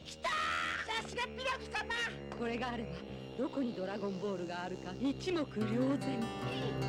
きた。さすがピロフ様。 これがあればどこにドラゴンボールがあるか一目瞭然。